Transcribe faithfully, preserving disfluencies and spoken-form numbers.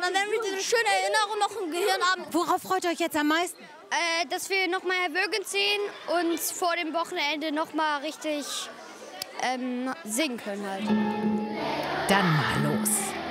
dann werden wir diese schöne Erinnerung noch im Gehirn haben. Worauf freut ihr euch jetzt am meisten? Äh, dass wir noch mal Herr Würgen sehen und vor dem Wochenende noch mal richtig ähm, singen können halt. Dann mal los.